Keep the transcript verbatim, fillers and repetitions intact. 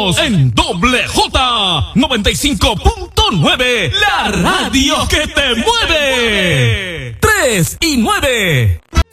Estamos en Doble J noventa y cinco punto nueve, la radio que te mueve. tres y nueve.